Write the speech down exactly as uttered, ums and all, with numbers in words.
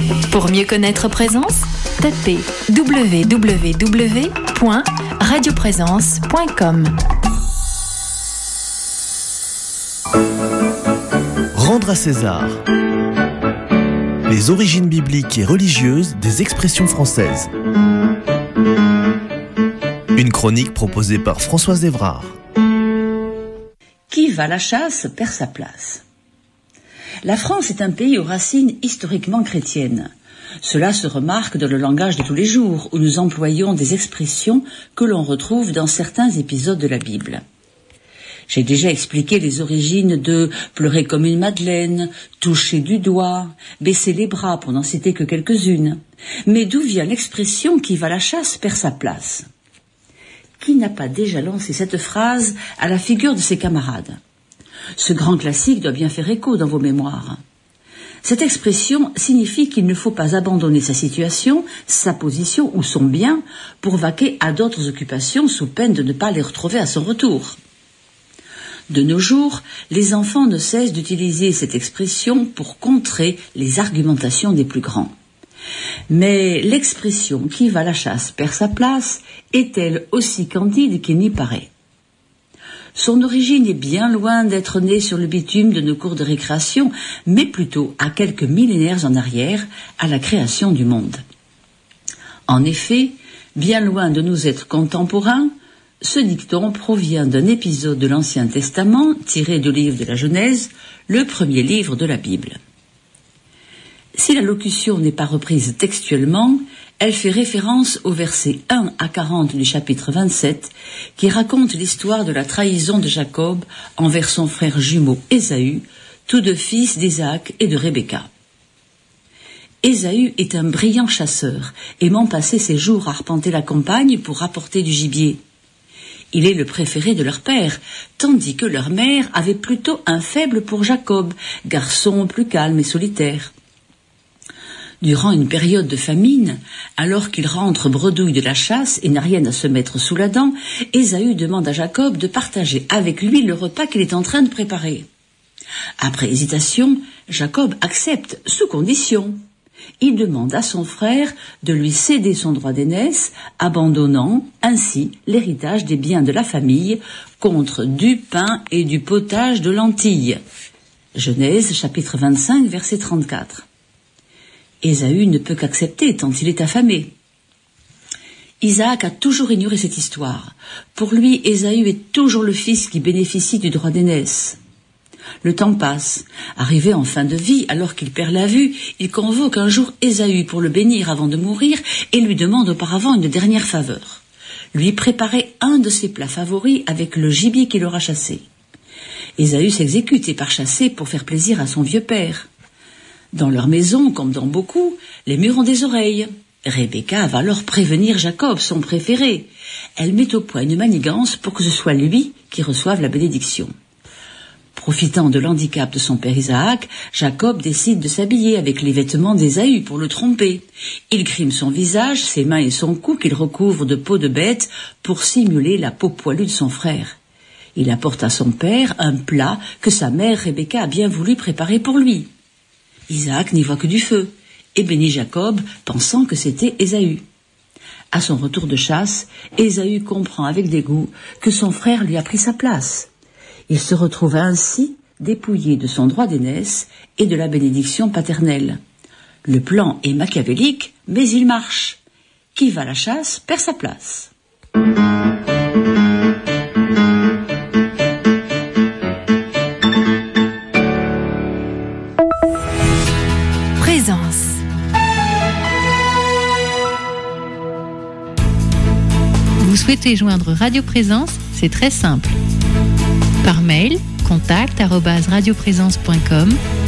Pour mieux connaître Présence, tapez w w w point radio présence point com. Rendre à César. Les origines bibliques et religieuses des expressions françaises. Une chronique proposée par Françoise Evrard. Qui va à la chasse perd sa place. La France est un pays aux racines historiquement chrétiennes. Cela se remarque dans le langage de tous les jours, où nous employons des expressions que l'on retrouve dans certains épisodes de la Bible. J'ai déjà expliqué les origines de pleurer comme une madeleine, toucher du doigt, baisser les bras pour n'en citer que quelques-unes. Mais d'où vient l'expression « qui va à la chasse perd sa place » ? Qui n'a pas déjà lancé cette phrase à la figure de ses camarades ? Ce grand classique doit bien faire écho dans vos mémoires. Cette expression signifie qu'il ne faut pas abandonner sa situation, sa position ou son bien pour vaquer à d'autres occupations sous peine de ne pas les retrouver à son retour. De nos jours, les enfants ne cessent d'utiliser cette expression pour contrer les argumentations des plus grands. Mais l'expression « qui va à la chasse perd sa place » est-elle aussi candide qu'il n'y paraît ? Son origine est bien loin d'être née sur le bitume de nos cours de récréation, mais plutôt à quelques millénaires en arrière, à la création du monde. En effet, bien loin de nous être contemporains, ce dicton provient d'un épisode de l'Ancien Testament tiré du livre de la Genèse, le premier livre de la Bible. Si la locution n'est pas reprise textuellement, elle fait référence au verset un à quarante du chapitre vingt-sept, qui raconte l'histoire de la trahison de Jacob envers son frère jumeau Ésaü, tous deux fils d'Isaac et de Rebecca. Ésaü est un brillant chasseur, aimant passer ses jours à arpenter la campagne pour rapporter du gibier. Il est le préféré de leur père, tandis que leur mère avait plutôt un faible pour Jacob, garçon plus calme et solitaire. Durant une période de famine, alors qu'il rentre bredouille de la chasse et n'a rien à se mettre sous la dent, Ésaü demande à Jacob de partager avec lui le repas qu'il est en train de préparer. Après hésitation, Jacob accepte, sous condition. Il demande à son frère de lui céder son droit d'aînesse, abandonnant ainsi l'héritage des biens de la famille contre du pain et du potage de lentilles. Genèse chapitre vingt-cinq, verset trente-quatre. Ésaü ne peut qu'accepter tant il est affamé. Isaac a toujours ignoré cette histoire. Pour lui, Ésaü est toujours le fils qui bénéficie du droit d'aînesse. Le temps passe. Arrivé en fin de vie, alors qu'il perd la vue, il convoque un jour Ésaü pour le bénir avant de mourir et lui demande auparavant une dernière faveur. Lui préparer un de ses plats favoris avec le gibier qu'il aura chassé. Ésaü s'exécute et part chasser pour faire plaisir à son vieux père. Dans leur maison, comme dans beaucoup, les murs ont des oreilles. Rebecca va alors prévenir Jacob, son préféré. Elle met au point une manigance pour que ce soit lui qui reçoive la bénédiction. Profitant de l'handicap de son père Isaac, Jacob décide de s'habiller avec les vêtements d'Ésaü pour le tromper. Il grime son visage, ses mains et son cou qu'il recouvre de peau de bête pour simuler la peau poilue de son frère. Il apporte à son père un plat que sa mère Rebecca a bien voulu préparer pour lui. Isaac n'y voit que du feu et bénit Jacob, pensant que c'était Ésaü. À son retour de chasse, Ésaü comprend avec dégoût que son frère lui a pris sa place. Il se retrouve ainsi dépouillé de son droit d'aînesse et de la bénédiction paternelle. Le plan est machiavélique, mais il marche. Qui va à la chasse perd sa place. Présence. Vous souhaitez joindre Radio Présence ? C'est très simple. Par mail, contact arobase radioprésence point com